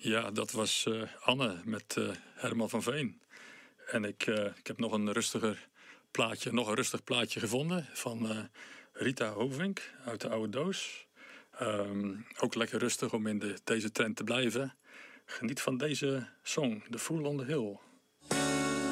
Ja, dat was Anne met Herman van Veen. En ik heb nog een rustig plaatje gevonden van Rita Hovink uit de oude doos. Ook lekker rustig om in deze trend te blijven. Geniet van deze song, The Fool on the Hill.